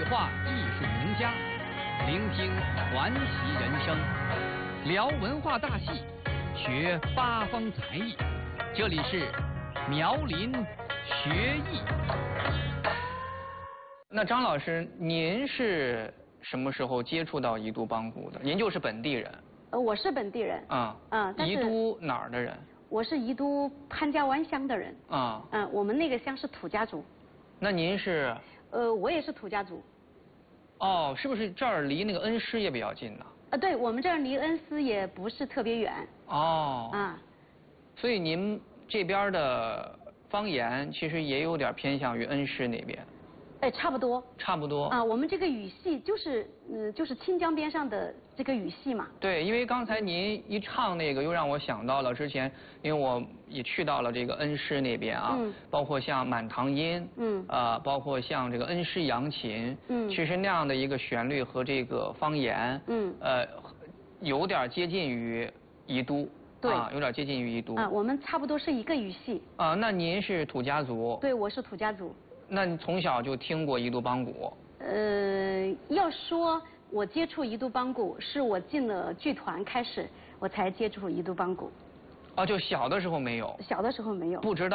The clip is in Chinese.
化艺术名家，聆听传奇人生，聊文化大戏，学八方才艺。这里是苗林学艺。 那张老师，您是什么时候接触到宜都帮鼓的？您就是本地人？ 我是本地人。但是宜都哪儿的人？ 我是宜都潘家湾乡的人。我们那个乡是土家族。 那您是？ 我也是土家族。 哦，是不是这儿离那个恩施也比较近呢？ 对，我们这儿离恩施也不是特别远。 所以您这边的方言其实也有点偏向于恩施那边。 差不多。差不多。我们这个语系就是清江边上的这个语系嘛。对， 因为刚才您一唱那个，又让我想到了之前，因为我也去到了这个恩施那边啊，包括像满堂音，包括像这个恩施扬琴，其实那样的一个旋律和这个方言，有点接近于宜都。对，有点接近于宜都。 我们差不多是一个语系。 那您是土家族？ 对，我是土家族。 那你从小就听过宜都帮鼓？ 要说我接触宜都帮鼓，是我进了剧团开始，我才接触宜都帮鼓。 就小的时候没有？ 小的时候没有。 不知道。